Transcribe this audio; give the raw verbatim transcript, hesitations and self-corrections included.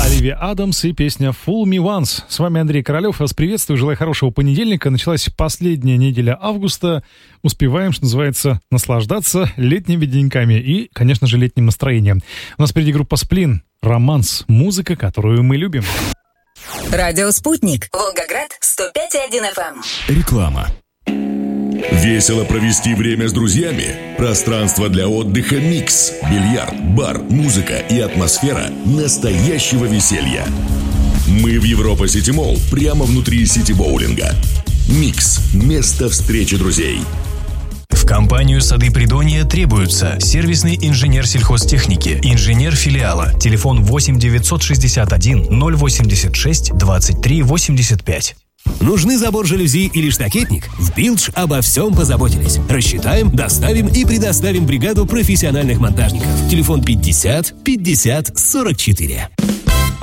Оливия Адамс и песня «Fool Me Once». С вами Андрей Королев. Вас приветствую. Желаю хорошего понедельника. Началась последняя неделя августа. Успеваем, что называется, наслаждаться летними деньками и, конечно же, летним настроением. У нас впереди группа «Сплин». Романс. Музыка, которую мы любим. Радио «Спутник». Волгоград. сто пять и один эф эм. Реклама. Весело провести время с друзьями? Пространство для отдыха «Микс». Бильярд, бар, музыка и атмосфера настоящего веселья. Мы в Европа Сити Молл, прямо внутри сити-боулинга. «Микс» – место встречи друзей. В компанию «Сады Придонья» требуются сервисный инженер сельхозтехники, инженер филиала, телефон восемь девятьсот шестьдесят один ноль восемьдесят шесть двадцать три восемьдесят пять. Нужны забор, жалюзи или штакетник? В Билдж обо всем позаботились. Рассчитаем, доставим и предоставим бригаду профессиональных монтажников. Телефон пятьдесят пятьдесят сорок четыре.